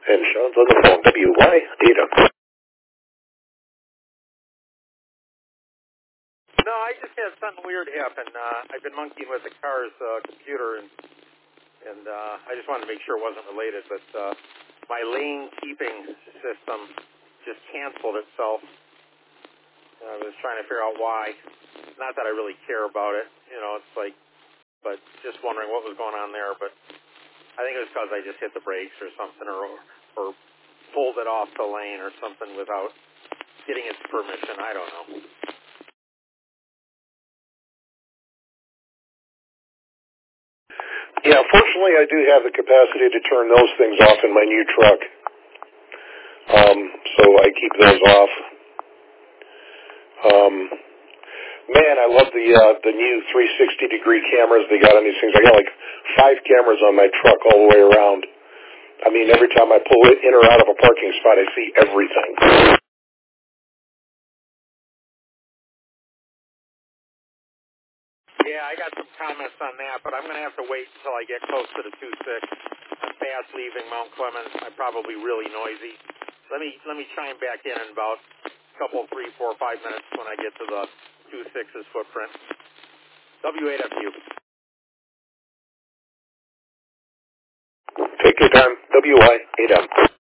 And Sean's on the phone. WY, Ada. No, I just had something weird happen. I've been monkeying with the car's computer, and I just wanted to make sure it wasn't related, but my lane keeping system just canceled itself. I was trying to figure out why. Not that I really care about it, it's like, but just wondering what was going on there. But I think it was because I just hit the brakes or something, or pulled it off the lane or something without getting its permission. I don't know. Yeah, fortunately I do have the capacity to turn those things off in my new truck. So I keep those off. Man, I love the new 360-degree cameras they got on these things. I got like 5 cameras on my truck all the way around. I mean, every time I pull it in or out of a parking spot, I see everything. Yeah, I got some comments on that, but I'm going to have to wait until I get close to the 2.6. I'm fast leaving Mount Clemens. I'm probably really noisy. Let me chime back in about a couple, 3, 4, 5 minutes when I get to the 2.6's footprint. W8FU. Take your time. WI, 8M.